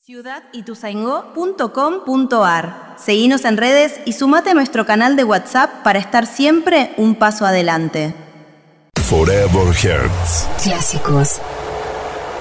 ciudadituzaingó.com.ar. Seguinos en redes y sumate a nuestro canal de WhatsApp para estar siempre un paso adelante. Forever Hearts. Clásicos